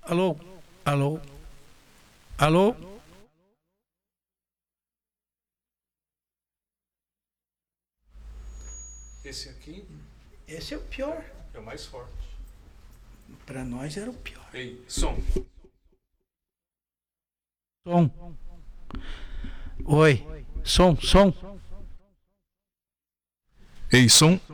Alô? Alô? Alô? Esse aqui Esse é o pior. é o mais forte. Pra nós era o pior. Ei, som. Som. Oi. Som, som. Ei, som.